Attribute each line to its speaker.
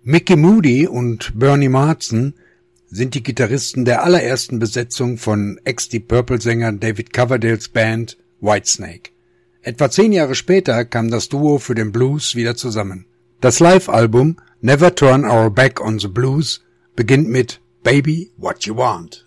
Speaker 1: Mickey Moody und Bernie Marsden sind die Gitarristen der allerersten Besetzung von Ex-Deep Purple-Sänger David Coverdales Band Whitesnake. Etwa 10 Jahre später kam das Duo für den Blues wieder zusammen. Das Live-Album Never Turn Our Back on the Blues beginnt mit Baby What You Want.